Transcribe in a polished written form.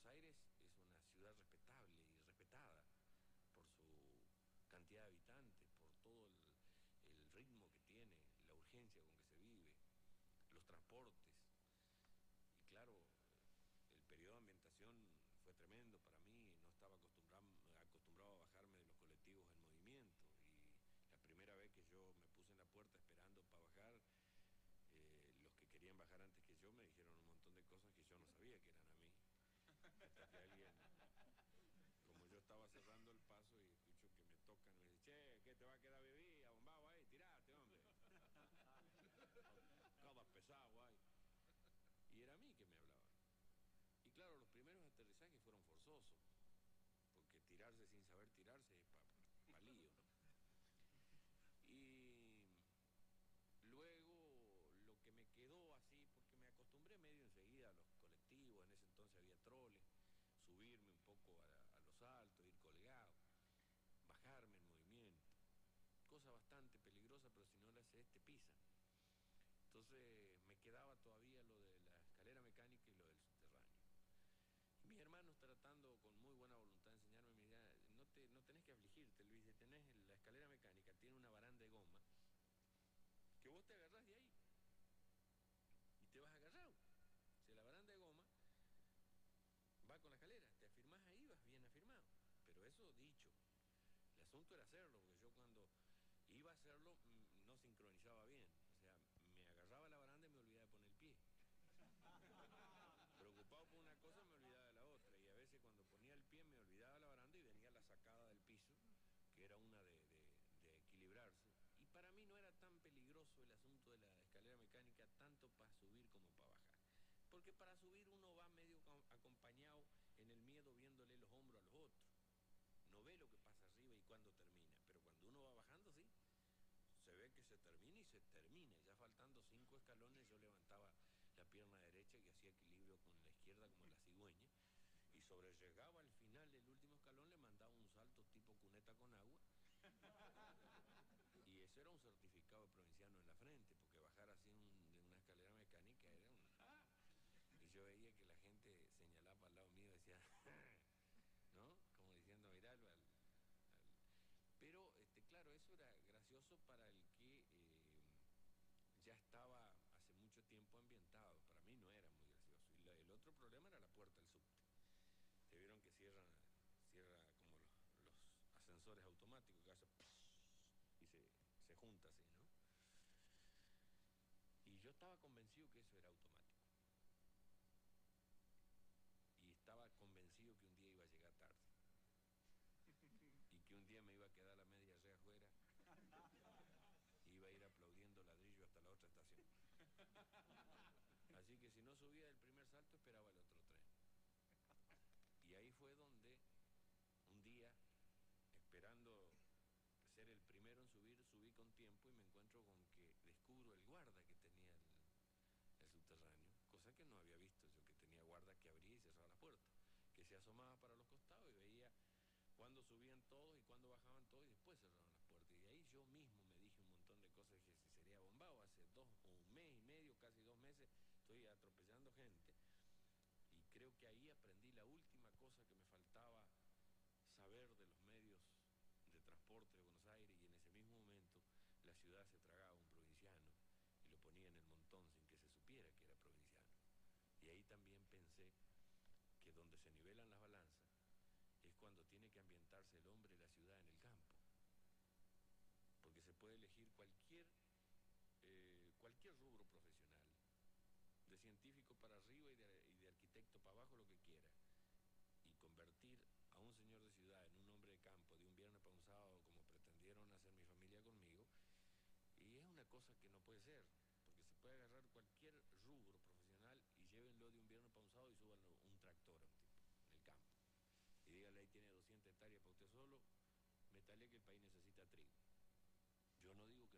Buenos Aires es una ciudad respetable y respetada por su cantidad de habitantes, por todo el ritmo que tiene, la urgencia con que se vive, los transportes. Y claro, el periodo de ambientación fue tremendo para mí, no estaba acostumbrado a bajarme de los colectivos en movimiento. Y la primera vez que yo me puse en la puerta esperando para bajar, los que querían bajar antes que yo me dijeron un montón de cosas que yo no sabía que eran a mí. Hasta que alguien, como yo estaba cerrando el paso y escucho que me tocan, me dice, che, ¿qué te va a quedar bebida, bombado ahí? Tirate, hombre. Cada pesado ahí. Y era a mí que me hablaban. Y claro, los primeros aterrizajes fueron forzosos, porque tirarse sin saber tirarse es pa lío, ¿no? Y luego lo que me quedó así, porque me acostumbré medio enseguida a los colectivos, en ese entonces había troles, subirme un poco a los altos, ir colgado, bajarme en movimiento, cosa bastante peligrosa, pero si no la haces te pisan. Entonces me quedaba todavía lo de la escalera mecánica y lo del subterráneo. Y mis hermanos tratando con muy buena voluntad de enseñarme, me decían, no tenés que afligirte, Luis, tenés la escalera mecánica, tiene una baranda de goma, que vos te agarrás de ahí y te vas agarrado. Si la baranda de goma va con la escalera, te afirmás ahí, vas bien afirmado. Pero eso dicho, el asunto era hacerlo, porque yo cuando iba a hacerlo no sincronizaba bien. O sea, me agarraba la baranda y me olvidaba de poner el pie. Preocupado por una cosa me olvidaba de la otra. Y a veces cuando ponía el pie me olvidaba la baranda y venía la sacada del piso, que era una de equilibrarse. Y para mí no era tan peligroso el asunto de la escalera mecánica, tanto para subir como para bajar. Porque para subir uno va medio acompañado en el miedo viéndole los hombros a los otros. No ve lo que pasa arriba y cuándo termina. Pero cuando uno va bajando, sí, se ve que se termina y se termina. Ya faltando 5 escalones yo levantaba la pierna derecha y hacía equilibrio con la izquierda como la cigüeña. Y sobrellegaba al final del último escalón, le mandaba un salto tipo cuneta con agua. Y eso era un certificado de provinciano en la frente, porque bajar así de una escalera mecánica era un... Y yo veía que la gente señalaba al lado mío y decía, ¿no? Como diciendo, miralo Pero, claro, eso era gracioso para el que ya estaba hace mucho tiempo ambientado. Para mí no era muy gracioso. Y el otro problema era la puerta del subte. Te vieron que cierra como los ascensores automáticos, que hace y se junta así, ¿no? Y yo estaba convencido que eso era automático. Y estaba convencido que un día iba a llegar tarde. Y que un día me iba a quedar la media rea afuera. Y iba a ir aplaudiendo ladrillo hasta la otra estación. Así que si no subía del primer salto, esperaba el otro tren. Y ahí fue donde, un día, esperando ser el primero en subir, subí con tiempo y me encuentro con que descubro el guarda que tenía el subterráneo, cosa que no había visto yo, que tenía guarda que abría y cerraba la puerta, que se asomaba para los costados y veía cuándo subían todos y cuándo bajaban todos y después cerraban las puertas. Y ahí yo mismo me dije un montón de cosas, dije, si sería bombado, hace un mes y medio, casi 2 meses, estoy atropellando gente. Y creo que ahí aprendí la última cosa que me faltaba saber de los medios de transporte de Buenos Aires, y en ese mismo momento la ciudad se tragaba a un provinciano y lo ponía en el montón sin que se supiera que era provinciano. Y ahí también pensé que donde se nivelan las balanzas es cuando tiene que ambientarse el hombre y la ciudad en el campo. Porque se puede elegir cualquier rubro profesional, de científico para arriba y de arquitecto para abajo, lo que quiera, y convertir a un señor de ciudad en un hombre de campo de un viernes para un sábado, como pretendieron hacer mi familia conmigo, y es una cosa que no puede ser, porque se puede agarrar cualquier rubro profesional y llévenlo de un viernes para un sábado y súbanlo un tractor a un tipo en el campo. Y dígale, ahí tiene 200 hectáreas para usted solo, métale que el país necesita trigo. Yo no digo que